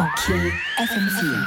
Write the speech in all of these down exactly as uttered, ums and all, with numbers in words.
Okay, F M vier.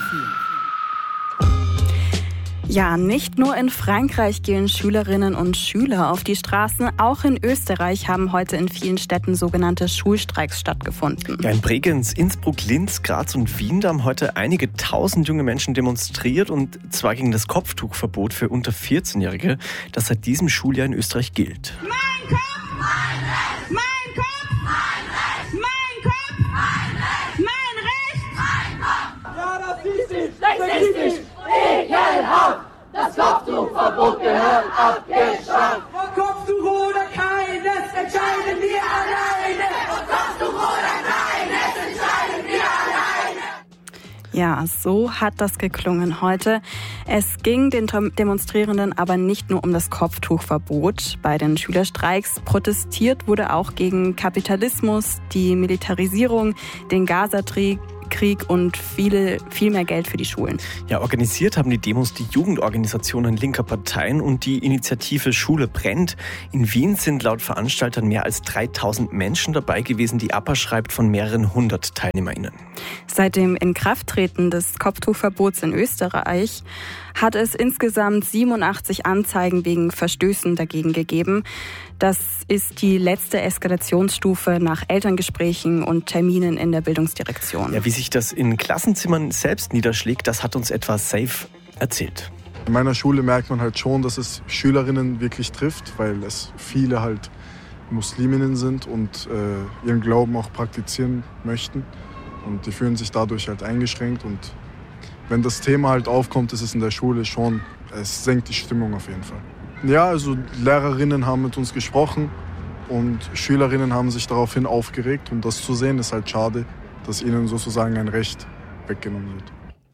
Ja, nicht nur in Frankreich gehen Schülerinnen und Schüler auf die Straßen, auch in Österreich haben heute in vielen Städten sogenannte Schulstreiks stattgefunden. Ja, in Bregenz, Innsbruck, Linz, Graz und Wien, da haben heute einige tausend junge Menschen demonstriert, und zwar gegen das Kopftuchverbot für unter vierzehn-Jährige, das seit diesem Schuljahr in Österreich gilt. Mein Kopf, mein Recht, mein Kopf, mein Recht, mein Kopf, mein Recht, mein Recht, mein Kopf. Ja, rassistisch, sexistisch, ekelhaft. Das Kopftuchverbot gehört abgeschafft. Ob Kopftuch oder keines, entscheiden wir alleine. Ob Kopftuch oder keines, entscheiden wir alleine. Ja, so hat das geklungen heute. Es ging den Demonstrierenden aber nicht nur um das Kopftuchverbot. Bei den Schülerstreiks protestiert wurde auch gegen Kapitalismus, die Militarisierung, den Gazakrieg, Krieg und viele, viel mehr Geld für die Schulen. Ja, organisiert haben die Demos die Jugendorganisationen linker Parteien und die Initiative Schule brennt. In Wien sind laut Veranstaltern mehr als dreitausend Menschen dabei gewesen. Die A P A schreibt von mehreren hundert TeilnehmerInnen. Seit dem Inkrafttreten des Kopftuchverbots in Österreich hat es insgesamt siebenundachtzig Anzeigen wegen Verstößen dagegen gegeben. Das ist die letzte Eskalationsstufe nach Elterngesprächen und Terminen in der Bildungsdirektion. Ja, wie sich das in Klassenzimmern selbst niederschlägt, das hat uns etwa Safe erzählt. In meiner Schule merkt man halt schon, dass es Schülerinnen wirklich trifft, weil es viele halt Musliminnen sind und äh, ihren Glauben auch praktizieren möchten. Und die fühlen sich dadurch halt eingeschränkt. Und wenn das Thema halt aufkommt, ist es in der Schule schon, es senkt die Stimmung auf jeden Fall. Ja, also Lehrerinnen haben mit uns gesprochen und Schülerinnen haben sich daraufhin aufgeregt. Und das zu sehen ist halt schade, dass ihnen sozusagen ein Recht weggenommen wird.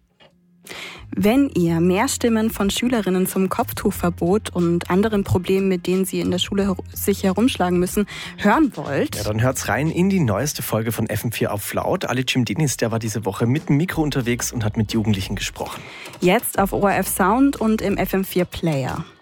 Wenn ihr mehr Stimmen von Schülerinnen zum Kopftuchverbot und anderen Problemen, mit denen sie in der Schule sich herumschlagen müssen, hören wollt, ja, dann hört's rein in die neueste Folge von F M vier auf Laut. Ali Cimdinis, der war diese Woche mit dem Mikro unterwegs und hat mit Jugendlichen gesprochen. Jetzt auf O R F Sound und im F M vier Player.